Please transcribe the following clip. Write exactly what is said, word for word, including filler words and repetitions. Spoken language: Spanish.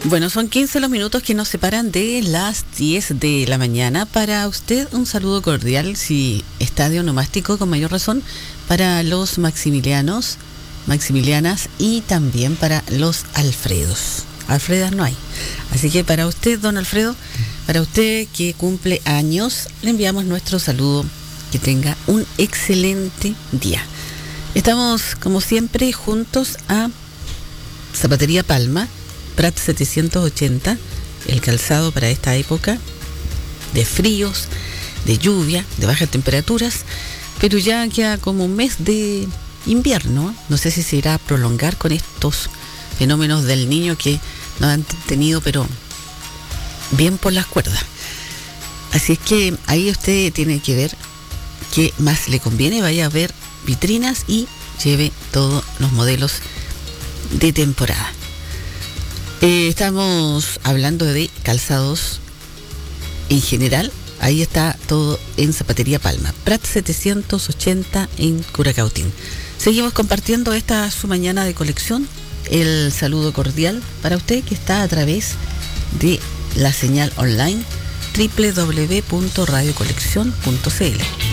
Bueno, son quince los minutos que nos separan de las diez de la mañana. Para usted, un saludo cordial, si está de onomástico, con mayor razón, para los Maximilianos, Maximilianas y también para los Alfredos. Alfredas no hay. Así que para usted, don Alfredo, para usted que cumple años, le enviamos nuestro saludo. Que tenga un excelente día. Estamos, como siempre, juntos a Zapatería Palma, Prat setecientos ochenta, el calzado para esta época de fríos, de lluvia, de bajas temperaturas, pero ya queda como un mes de invierno. No sé si se irá a prolongar con estos fenómenos del niño que nos han tenido, pero bien por las cuerdas. Así es que ahí usted tiene que ver qué más le conviene, vaya a ver vitrinas y lleve todos los modelos de temporada. Eh, estamos hablando de calzados en general. Ahí está todo en Zapatería Palma, Prat setecientos ochenta en Curacautín. Seguimos compartiendo esta su mañana de colección. El saludo cordial para usted que está a través de la señal online doble u doble u doble u punto radio colección punto c l.